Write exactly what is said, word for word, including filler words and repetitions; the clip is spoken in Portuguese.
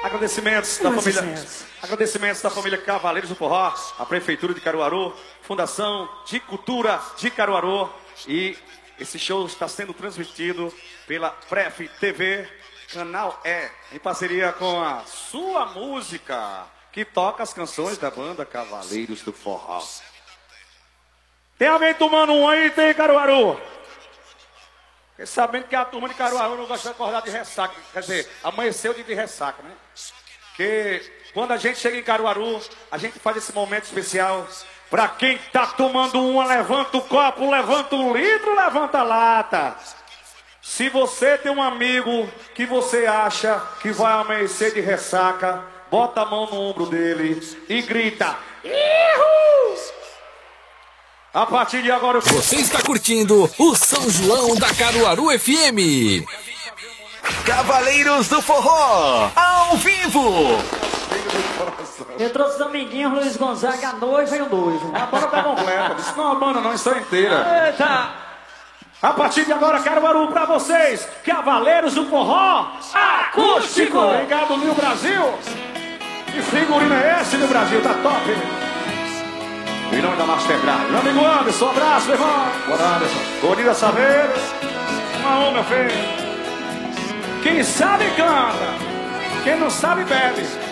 Agradecimentos da família, agradecimentos da família Cavaleiros do Forró, a Prefeitura de Caruaru, Fundação de Cultura de Caruaru. E esse show está sendo transmitido pela Pref T V, Canal E, em parceria com a Sua Música, que toca as canções da banda Cavaleiros do Forró. Tem alguém tomando um aí? Tem, Caruaru? Porque sabendo que a turma de Caruaru não gosta de acordar de ressaca. Quer dizer, amanheceu de, de ressaca, né? Porque quando a gente chega em Caruaru, a gente faz esse momento especial. Pra quem tá tomando uma, levanta o copo, levanta o litro, levanta a lata. Se você tem um amigo que você acha que vai amanhecer de ressaca, bota a mão no ombro dele e grita: Ihu! A partir de agora... Você está curtindo o São João da Caruaru F M. Cavaleiros do Forró, ao vivo. Eu trouxe os amiguinhos, Luiz Gonzaga, a noiva e o noivo. A banda tá completa. Isso não é uma banda, não, isso é inteira. Eita! A partir de agora, Caruaru, pra vocês, Cavaleiros do Forró Acústico. Obrigado, New Brasil. Que figurino é esse, New Brasil? Tá top. Em nome da Master Drive. Meu amigo Anderson, um abraço, meu irmão. Bora, Anderson. Gordinho da Saveira. Uma honra, meu filho. Quem sabe canta. Quem não sabe bebe.